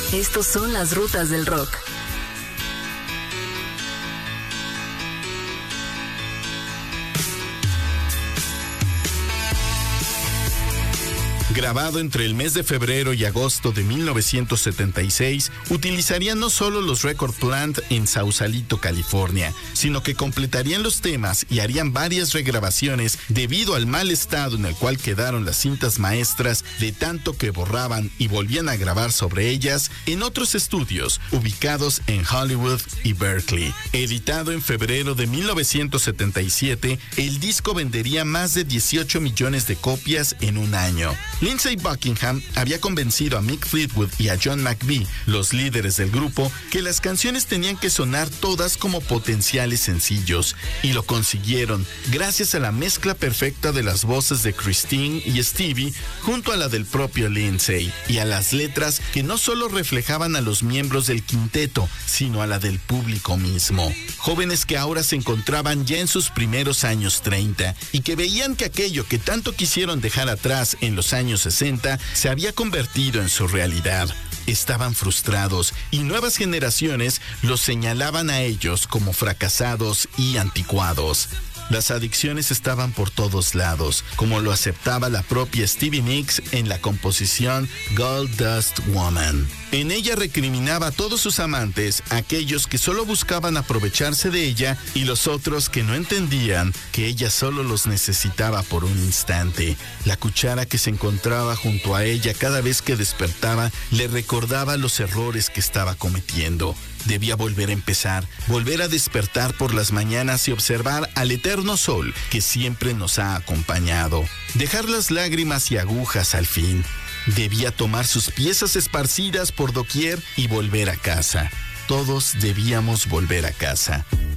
Estos son las rutas del rock. Grabado entre el mes de febrero y agosto de 1976, utilizarían no solo los Record Plant en Sausalito, California, sino que completarían los temas y harían varias regrabaciones debido al mal estado en el cual quedaron las cintas maestras de tanto que borraban y volvían a grabar sobre ellas en otros estudios ubicados en Hollywood y Berkeley. Editado en febrero de 1977, el disco vendería más de 18 millones de copias en un año. Lindsey Buckingham había convencido a Mick Fleetwood y a John McVie, los líderes del grupo, que las canciones tenían que sonar todas como potenciales sencillos, y lo consiguieron gracias a la mezcla perfecta de las voces de Christine y Stevie junto a la del propio Lindsey, y a las letras que no solo reflejaban a los miembros del quinteto, sino a la del público mismo. Jóvenes que ahora se encontraban ya en sus primeros años 30 y que veían que aquello que tanto quisieron dejar atrás en los años 60 se había convertido en su realidad. Estaban frustrados y nuevas generaciones los señalaban a ellos como fracasados y anticuados. Las adicciones estaban por todos lados, como lo aceptaba la propia Stevie Nicks en la composición Gold Dust Woman. En ella recriminaba a todos sus amantes, aquellos que solo buscaban aprovecharse de ella y los otros que no entendían que ella solo los necesitaba por un instante. La cuchara que se encontraba junto a ella cada vez que despertaba le recordaba los errores que estaba cometiendo. Debía volver a empezar, volver a despertar por las mañanas y observar al eterno sol que siempre nos ha acompañado. Dejar las lágrimas y agujas al fin. Debía tomar sus piezas esparcidas por doquier y volver a casa. Todos debíamos volver a casa.